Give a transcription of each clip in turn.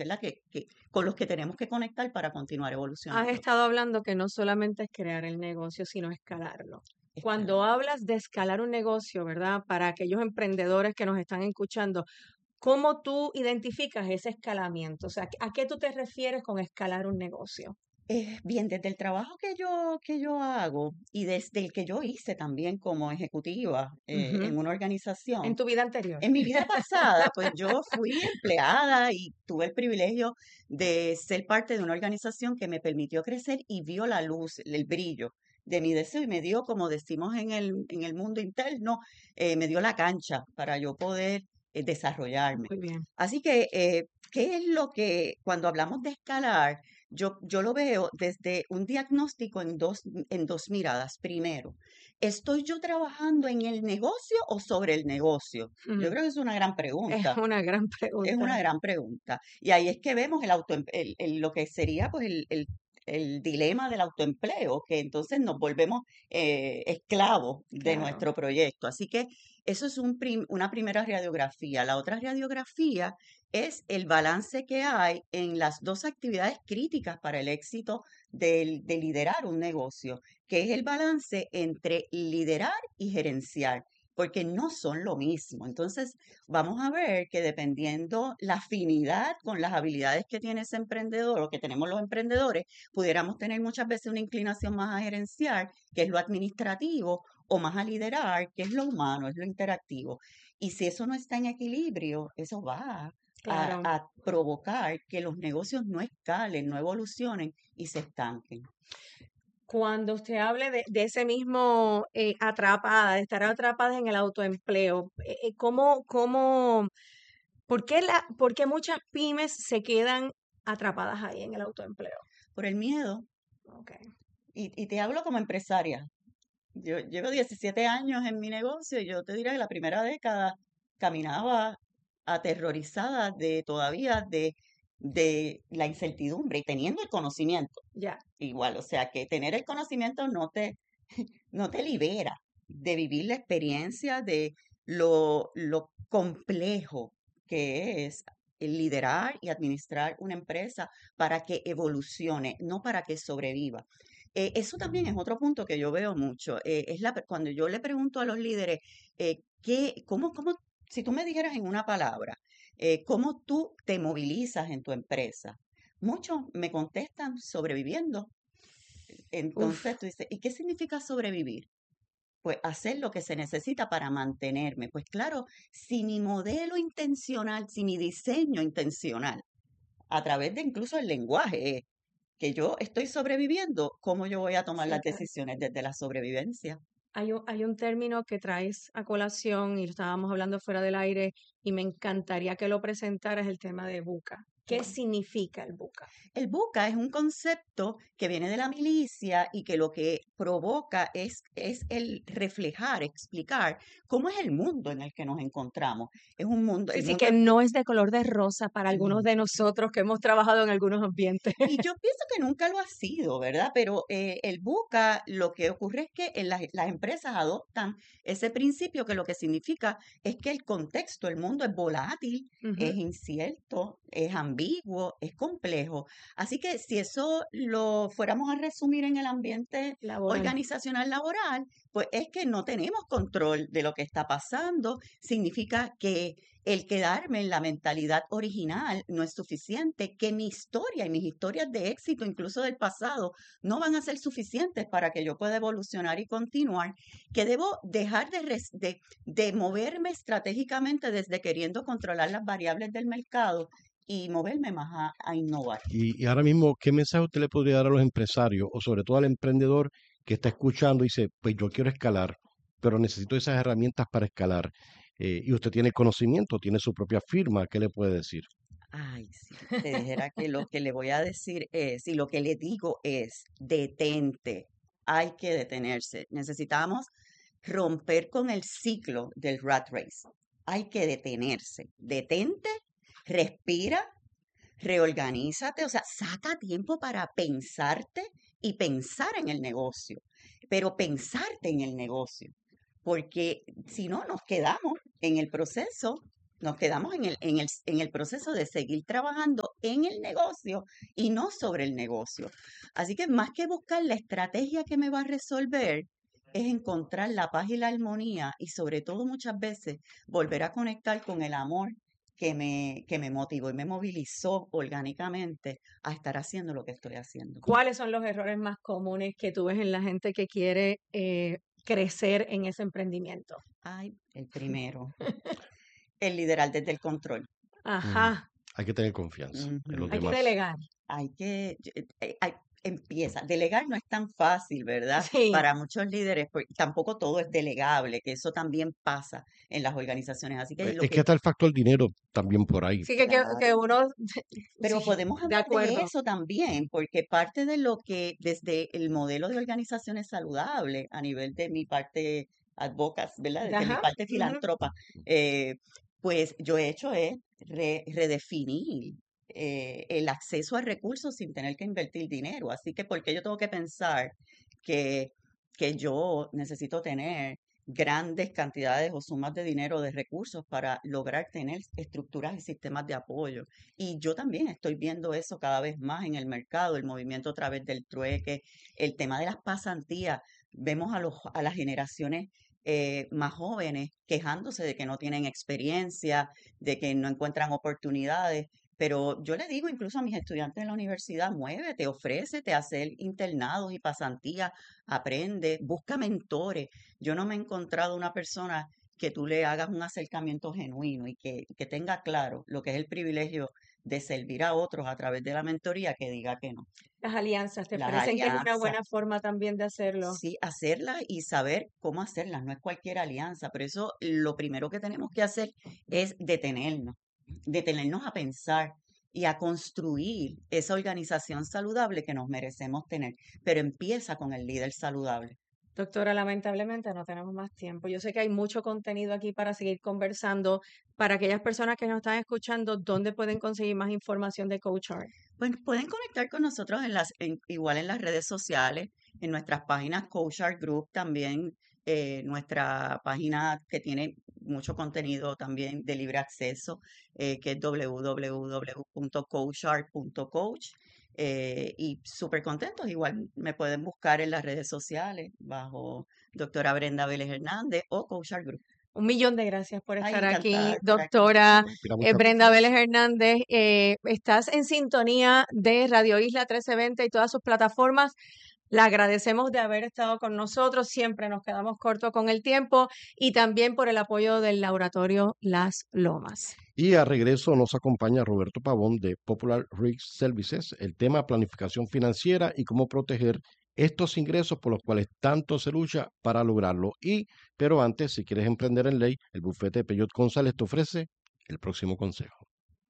¿verdad? Con los que tenemos que conectar para continuar Has evolucionando. estado hablando que no solamente es crear el negocio, sino escalarlo. Escalar. Cuando hablas de escalar un negocio, ¿verdad? Para aquellos emprendedores que nos están escuchando, ¿cómo tú identificas ese escalamiento? O sea, ¿a qué tú te refieres con escalar un negocio? Bien, desde el trabajo que yo hago y desde el que yo hice también como ejecutiva Ujú. en una En organización, tu vida anterior. en mi vida pasada, pues yo fui empleada y tuve el privilegio de ser parte de una organización que me permitió crecer y vio la luz, el brillo de mi deseo y me dio, como decimos en el mundo interno, me dio la cancha para yo poder desarrollarme. Muy bien. Así que, ¿qué es lo que cuando hablamos de escalar? Yo lo veo desde un diagnóstico en dos miradas. Primero, ¿estoy yo trabajando en el negocio o sobre el negocio? Yo Ujú. creo que es una gran Es pregunta. una gran Es pregunta. una gran pregunta. Y ahí es que vemos lo que sería pues el dilema del autoempleo, que entonces nos volvemos esclavos de Claro. nuestro proyecto. Así que eso es una primera radiografía. La otra radiografía es el balance que hay en las dos actividades críticas para el éxito de liderar un negocio, que es el balance entre liderar y gerenciar, porque no son lo mismo. Entonces, vamos a ver que dependiendo la afinidad con las habilidades que tiene ese emprendedor o que tenemos los emprendedores, pudiéramos tener muchas veces una inclinación más a gerenciar, que es lo administrativo, o más a liderar, que es lo humano, es lo interactivo. Y si eso no está en equilibrio, eso va Claro. a provocar que los negocios no escalen, no evolucionen y se estanquen. Cuando usted hable de ese mismo atrapada, de estar atrapada en el autoempleo, por qué muchas pymes se quedan atrapadas ahí en el autoempleo? Por el miedo, Okay. y te hablo como empresaria. Yo llevo 17 años en mi negocio y yo te diría que la primera década caminaba aterrorizada de la incertidumbre y teniendo el conocimiento Ya. igual. O sea que tener el conocimiento no te libera de vivir la experiencia de lo complejo que es el liderar y administrar una empresa para que evolucione, no para que sobreviva. Eso también es otro punto que yo veo mucho. Cuando yo le pregunto a los líderes, si tú me dijeras en una palabra, ¿cómo tú te movilizas en tu empresa? Muchos me contestan sobreviviendo. Uf. Entonces tú dices, ¿y qué significa sobrevivir? Pues hacer lo que se necesita para mantenerme. Pues claro, si mi modelo intencional, si mi diseño intencional, a través de incluso el lenguaje, que yo estoy sobreviviendo, ¿cómo yo voy a tomar Sí, las decisiones desde la sobrevivencia? hay un término que traes a colación y lo estábamos hablando fuera del aire y me encantaría que lo presentaras, el tema de buca. ¿Qué significa el buca? El buca es un concepto que viene de la milicia y que lo que provoca es el reflejar, explicar cómo es el mundo en el que nos encontramos. Es un mundo, Sí, el sí, mundo que es no es de color de rosa para algunos no. de nosotros que hemos trabajado en algunos ambientes. Y yo pienso que nunca lo ha sido, ¿verdad? Pero el buca, lo que ocurre es que las empresas adoptan ese principio que lo que significa es que el contexto, el mundo es volátil, Ujú. es incierto, es ambiguo, es complejo. Así que si eso lo fuéramos a resumir en el ambiente Laboral. organizacional laboral, pues es que no tenemos control de lo que está pasando. Significa que el quedarme en la mentalidad original no es suficiente, que mi historia y mis historias de éxito, incluso del pasado, no van a ser suficientes para que yo pueda evolucionar y continuar, que debo dejar de moverme estratégicamente desde queriendo controlar las variables del mercado y moverme más a innovar. Y ahora mismo, ¿qué mensaje usted le podría dar a los empresarios o sobre todo al emprendedor que está escuchando y dice, pues yo quiero escalar, pero necesito esas herramientas para escalar? Y usted tiene conocimiento, tiene su propia firma, ¿qué le puede decir? Ay, si te dijera que lo que le voy a decir es, y lo que le digo es, detente, hay que detenerse. Necesitamos romper con el ciclo del rat race. Hay que detenerse. Detente, respira, reorganízate, o sea, saca tiempo para pensarte y pensar en el negocio, pero pensarte en el negocio, porque si no nos quedamos en el proceso nos quedamos en el proceso de seguir trabajando en el negocio y no sobre el negocio. Así que más que buscar la estrategia que me va a resolver, es encontrar la paz y la armonía y sobre todo muchas veces volver a conectar con el amor que me motivó y me movilizó orgánicamente a estar haciendo lo que estoy haciendo. ¿Cuáles son los errores más comunes que tú ves en la gente que quiere crecer en ese emprendimiento? Ay, el primero, el liderar desde el control. Ajá, Hay que tener confianza en los Ujú. hay que demás. delegar. Hay que, empieza. Delegar no es tan fácil, ¿verdad? Sí, Para muchos líderes, porque tampoco todo es delegable, que eso también pasa en las organizaciones. Así que lo Es que que, está el factor dinero también por ahí. sí que claro, uno, pero sí, podemos de hablar de acuerdo. eso también, porque parte de lo que desde el modelo de organizaciones saludables, a nivel de mi parte advocacy, ¿verdad? Desde mi Ajá, parte ujú. filántropa, eh, pues yo he hecho es redefinir el acceso a recursos sin tener que invertir dinero. Así que, ¿por qué yo tengo que pensar que, que yo necesito tener grandes cantidades o sumas de dinero de recursos para lograr tener estructuras y sistemas de apoyo? Y yo también estoy viendo eso cada vez más en el mercado, el movimiento a través del trueque, el tema de las pasantías. Vemos a las generaciones más jóvenes quejándose de que no tienen experiencia, de que no encuentran oportunidades. Pero yo le digo incluso a mis estudiantes en la universidad, muévete, ofrécete a hacer internados y pasantías, aprende, busca mentores. Yo no me he encontrado una persona que tú le hagas un acercamiento genuino y que tenga claro lo que es el privilegio de servir a otros a través de la mentoría que diga que no. Las alianzas, ¿te Las parecen que es una alianzas, buena forma también de hacerlo? sí, hacerlas y saber cómo hacerlas, no es cualquier alianza. Por eso lo primero que tenemos que hacer es detenernos a pensar y a construir esa organización saludable que nos merecemos tener. Pero empieza con el líder saludable. Doctora, lamentablemente no tenemos más tiempo. Yo sé que hay mucho contenido aquí para seguir conversando. Para aquellas personas que nos están escuchando, ¿dónde pueden conseguir más información de CoachArt? Pues pueden conectar con nosotros igual en las redes sociales, en nuestras páginas Coach Art Group, también nuestra página que tiene mucho contenido también de libre acceso, que es www.coachart.coach. Y súper contentos, igual me pueden buscar en las redes sociales bajo doctora Brenda Vélez Hernández o Coach Art Group. 1 millón de gracias por Ay, estar encantada de aquí, estar aquí. doctora Mira, muchas Brenda Vélez Hernández. Estás en sintonía de Radio Isla 1320 y todas sus plataformas. La agradecemos de haber estado con nosotros. Siempre nos quedamos cortos con el tiempo y también por el apoyo del Laboratorio Las Lomas. Y a regreso nos acompaña Roberto Pavón de Popular Risk Services, el tema planificación financiera y cómo proteger estos ingresos por los cuales tanto se lucha para lograrlo. Pero antes, si quieres emprender en ley, el bufete Peyot González te ofrece el próximo consejo.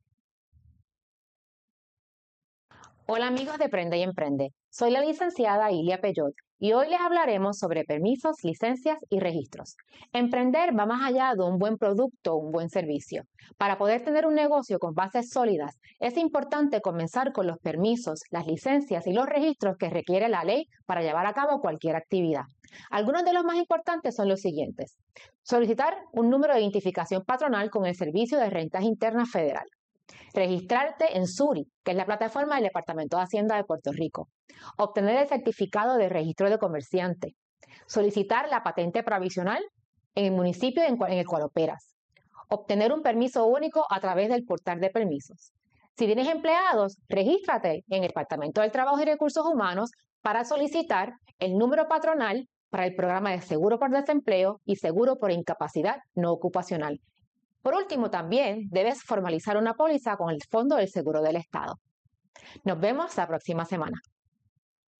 Hola amigos de Prende y Emprende, soy la licenciada Ilia Peyot y hoy les hablaremos sobre permisos, licencias y registros. Emprender va más allá de un buen producto o un buen servicio. Para poder tener un negocio con bases sólidas, es importante comenzar con los permisos, las licencias y los registros que requiere la ley para llevar a cabo cualquier actividad. Algunos de los más importantes son los siguientes. Solicitar un número de identificación patronal con el Servicio de Rentas Internas Federal. Registrarte en SURI, que es la plataforma del Departamento de Hacienda de Puerto Rico. Obtener el certificado de registro de comerciante. Solicitar la patente provisional en el municipio en el cual operas. Obtener un permiso único a través del portal de permisos. Si tienes empleados, regístrate en el Departamento del Trabajo y Recursos Humanos para solicitar el número patronal para el programa de seguro por desempleo y seguro por incapacidad no ocupacional. Por último, también debes formalizar una póliza con el Fondo del Seguro del Estado. Nos vemos la próxima semana.